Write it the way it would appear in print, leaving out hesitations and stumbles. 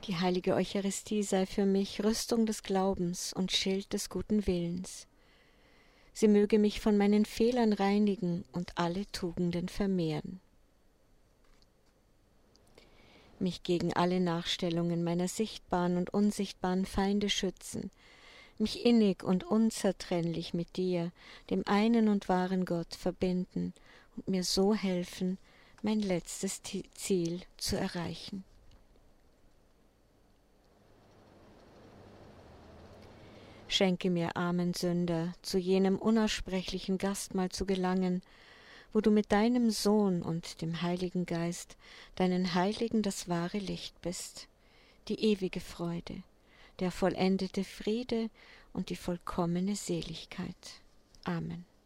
Die heilige Eucharistie sei für mich Rüstung des Glaubens und Schild des guten Willens. Sie möge mich von meinen Fehlern reinigen und alle Tugenden vermehren. Mich gegen alle Nachstellungen meiner sichtbaren und unsichtbaren Feinde schützen, mich innig und unzertrennlich mit dir, dem einen und wahren Gott, verbinden und mir so helfen, mein letztes Ziel zu erreichen. Schenke mir, armen Sünder, zu jenem unaussprechlichen Gastmahl zu gelangen, wo du mit deinem Sohn und dem Heiligen Geist deinen Heiligen das wahre Licht bist, die ewige Freude, der vollendete Friede und die vollkommene Seligkeit. Amen.